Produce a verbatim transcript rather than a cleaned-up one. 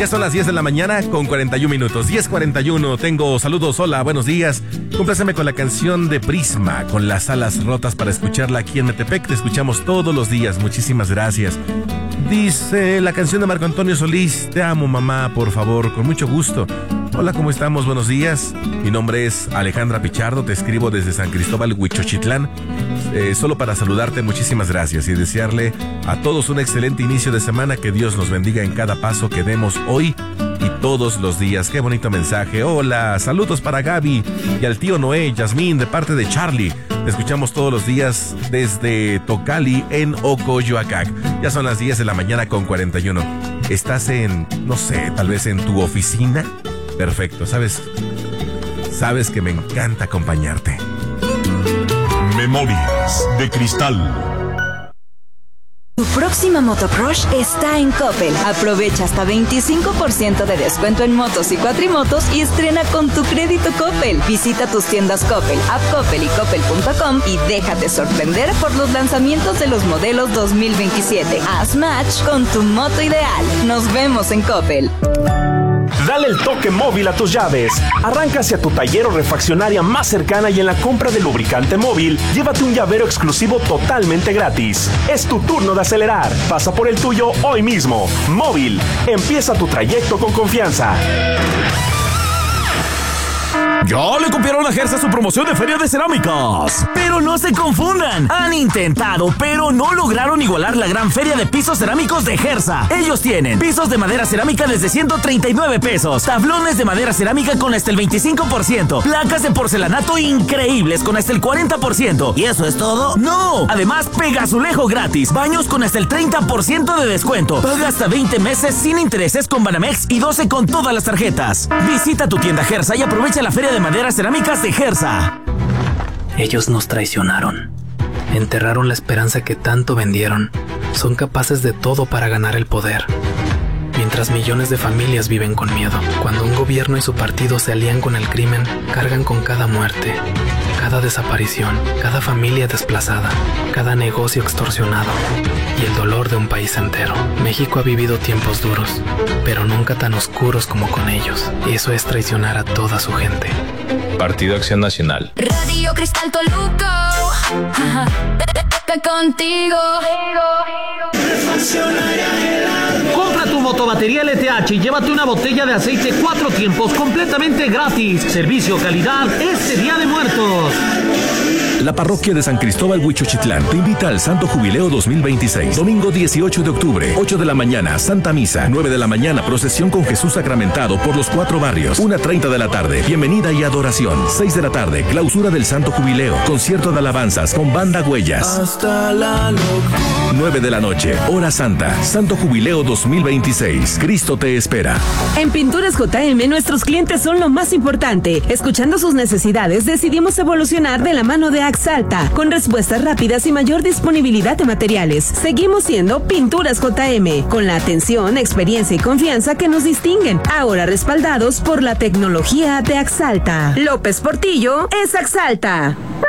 Ya son las diez de la mañana con cuarenta y un minutos. diez cuarenta y uno. Tengo saludos. Hola, buenos días. Compláceme con la canción de Prisma, con las alas rotas, para escucharla aquí en Metepec. Te escuchamos todos los días. Muchísimas gracias. Dice la canción de Marco Antonio Solís. Te amo, mamá, por favor, con mucho gusto. Hola, ¿cómo estamos? Buenos días. Mi nombre es Alejandra Pichardo. Te escribo desde San Cristóbal, Huichochitlán. Eh, solo para saludarte, muchísimas gracias y desearle a todos un excelente inicio de semana. Que Dios nos bendiga en cada paso que demos hoy y todos los días. Qué bonito mensaje. Hola, saludos para Gaby y al tío Noé, Yasmín, de parte de Charlie. Te escuchamos todos los días desde Tocali, en Ocoyoacac. Ya son las diez de la mañana con cuarenta y uno. ¿Estás en, no sé, tal vez en tu oficina? Perfecto, sabes, sabes que me encanta acompañarte. Memorias de Cristal. Tu próxima motocrush está en Coppel. Aprovecha hasta veinticinco por ciento de descuento en motos y cuatrimotos y estrena con tu crédito Coppel. Visita tus tiendas Coppel, App Coppel y Coppel punto com y déjate sorprender por los lanzamientos de los modelos dos mil veintisiete. Haz match con tu moto ideal. Nos vemos en Coppel. Dale el toque móvil a tus llaves. Arranca hacia tu taller o refaccionaria más cercana y en la compra de lubricante móvil, llévate un llavero exclusivo totalmente gratis. Es tu turno de acelerar. Pasa por el tuyo hoy mismo. Móvil. Empieza tu trayecto con confianza. Ya le copiaron a Gersa su promoción de Feria de Cerámicas. Pero no se confundan. Han intentado, pero no lograron igualar la gran feria de pisos cerámicos de Gersa. Ellos tienen pisos de madera cerámica desde ciento treinta y nueve pesos. Tablones de madera cerámica con hasta el veinticinco por ciento. Placas de porcelanato increíbles con hasta el cuarenta por ciento. ¿Y eso es todo? ¡No! Además, pega azulejo gratis. Baños con hasta el treinta por ciento de descuento. Paga hasta veinte meses sin intereses con Banamex y doce con todas las tarjetas. Visita tu tienda Gersa y aprovecha la feria de maderas cerámicas de Gersa. Ellos nos traicionaron. Enterraron la esperanza que tanto vendieron. Son capaces de todo para ganar el poder. Mientras millones de familias viven con miedo. Cuando un gobierno y su partido se alían con el crimen, cargan con cada muerte, cada desaparición, cada familia desplazada, cada negocio extorsionado y el dolor de un país entero. México ha vivido tiempos duros, pero nunca tan oscuros como con ellos. Y eso es traicionar a toda su gente. Partido Acción Nacional. Radio Cristal Toluco. Contigo. Compra tu motobatería L T H y llévate una botella de aceite cuatro tiempos completamente gratis. Servicio, calidad, este Día de Muertos. La parroquia de San Cristóbal, Huichochitlán, te invita al Santo Jubileo dos mil veintiséis. Domingo dieciocho de octubre, ocho de la mañana, Santa Misa. nueve de la mañana, procesión con Jesús sacramentado por los cuatro barrios. una treinta de la tarde, bienvenida y adoración. seis de la tarde, clausura del Santo Jubileo. Concierto de alabanzas con banda Huellas. Hasta la locura. nueve de la noche, hora santa. Santo Jubileo dos mil veintiséis. Cristo te espera. En Pinturas J M, nuestros clientes son lo más importante. Escuchando sus necesidades, decidimos evolucionar de la mano de Axalta, con respuestas rápidas y mayor disponibilidad de materiales. Seguimos siendo Pinturas J M, con la atención, experiencia y confianza que nos distinguen, ahora respaldados por la tecnología de Axalta. López Portillo es Axalta.